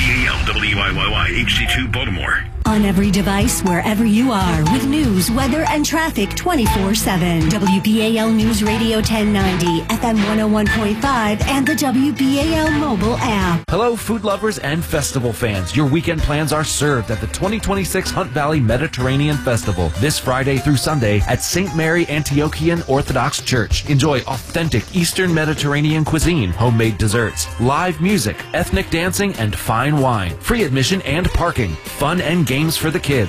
WPAL, WIYY, HD2 Baltimore. On every device, wherever you are, with news, weather, and traffic 24/7. WPAL News Radio 1090, FM 101.5, and the WPAL mobile app. Hello, food lovers and festival fans. Your weekend plans are served at the 2026 Hunt Valley Mediterranean Festival this Friday through Sunday at St. Mary Antiochian Orthodox Church. Enjoy authentic Eastern Mediterranean cuisine, homemade desserts, live music, ethnic dancing, and fine wine. Free admission and parking. Fun and games for the kids.